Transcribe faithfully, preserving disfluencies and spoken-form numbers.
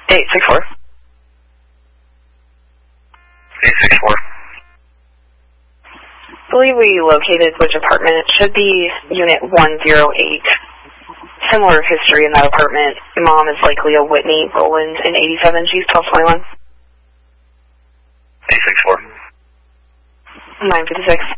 eight six four. eight six four. I believe we located which apartment. It should be unit one oh eight. Similar history in that apartment. Mom is likely a Whitney Roland in eighty-seven. She's twelve twenty-one. eight six four. nine fifty-six.